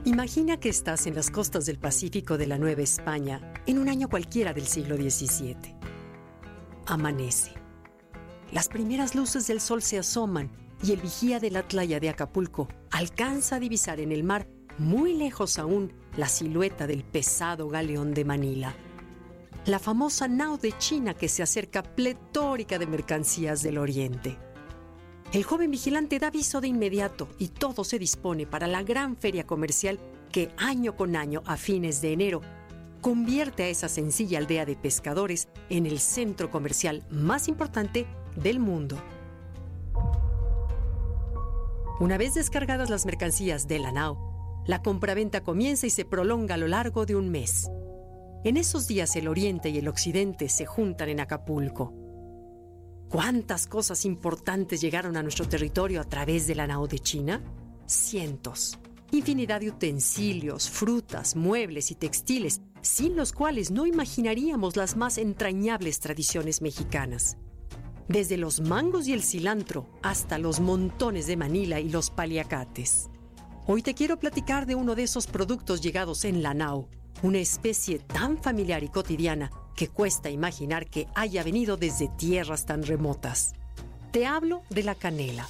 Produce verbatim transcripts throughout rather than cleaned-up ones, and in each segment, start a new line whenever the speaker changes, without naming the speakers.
Imagina que estás en las costas del Pacífico de la Nueva España en un año cualquiera del siglo diecisiete. Amanece. Las primeras luces del sol se asoman y el vigía de la playa de Acapulco alcanza a divisar en el mar, muy lejos aún, la silueta del pesado galeón de Manila. La famosa nao de China que se acerca pletórica de mercancías del Oriente. El joven vigilante da aviso de inmediato y todo se dispone para la gran feria comercial que año con año, a fines de enero, convierte a esa sencilla aldea de pescadores en el centro comercial más importante del mundo. Una vez descargadas las mercancías de la nao, la compraventa comienza y se prolonga a lo largo de un mes. En esos días el Oriente y el Occidente se juntan en Acapulco. ¿Cuántas cosas importantes llegaron a nuestro territorio a través de la nao de China? Cientos. Infinidad de utensilios, frutas, muebles y textiles, sin los cuales no imaginaríamos las más entrañables tradiciones mexicanas. Desde los mangos y el cilantro hasta los montones de Manila y los paliacates. Hoy te quiero platicar de uno de esos productos llegados en la nao, una especie tan familiar y cotidiana que cuesta imaginar que haya venido desde tierras tan remotas. Te hablo de la canela.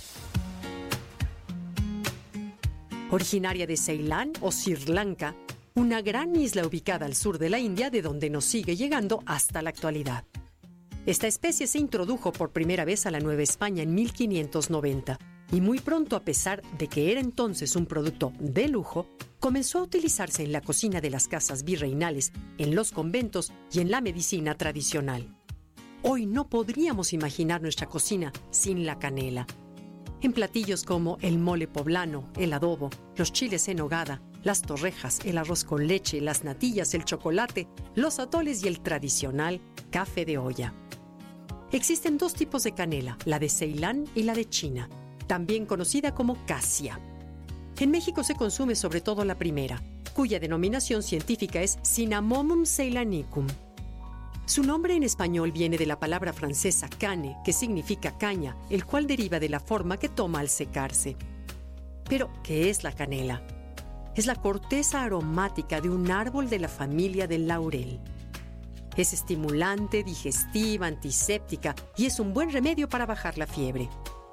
Originaria de Ceilán o Sri Lanka, una gran isla ubicada al sur de la India, de donde nos sigue llegando hasta la actualidad. Esta especie se introdujo por primera vez a la Nueva España en mil quinientos noventa y muy pronto, a pesar de que era entonces un producto de lujo, comenzó a utilizarse en la cocina de las casas virreinales, en los conventos y en la medicina tradicional. Hoy no podríamos imaginar nuestra cocina sin la canela. En platillos como el mole poblano, el adobo, los chiles en nogada, las torrejas, el arroz con leche, las natillas, el chocolate, los atoles y el tradicional café de olla. Existen dos tipos de canela, la de Ceilán y la de China, también conocida como casia. En México se consume sobre todo la primera, cuya denominación científica es Cinnamomum ceylanicum. Su nombre en español viene de la palabra francesa cane, que significa caña, el cual deriva de la forma que toma al secarse. Pero, ¿qué es la canela? Es la corteza aromática de un árbol de la familia del laurel. Es estimulante, digestiva, antiséptica y es un buen remedio para bajar la fiebre.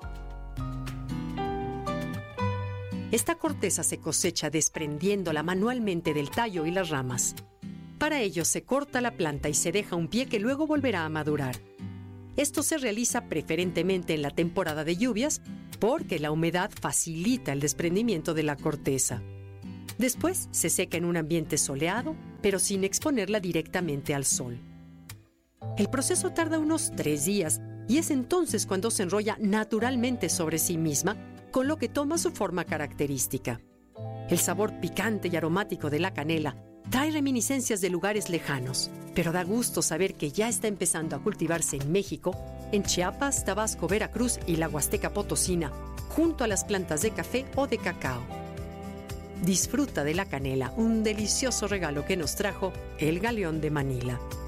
Esta corteza se cosecha desprendiéndola manualmente del tallo y las ramas. Para ello se corta la planta y se deja un pie que luego volverá a madurar. Esto se realiza preferentemente en la temporada de lluvias porque la humedad facilita el desprendimiento de la corteza. Después se seca en un ambiente soleado, pero sin exponerla directamente al sol. El proceso tarda unos tres días y es entonces cuando se enrolla naturalmente sobre sí misma, con lo que toma su forma característica. El sabor picante y aromático de la canela trae reminiscencias de lugares lejanos, pero da gusto saber que ya está empezando a cultivarse en México, en Chiapas, Tabasco, Veracruz y la Huasteca Potosina, junto a las plantas de café o de cacao. Disfruta de la canela, un delicioso regalo que nos trajo el galeón de Manila.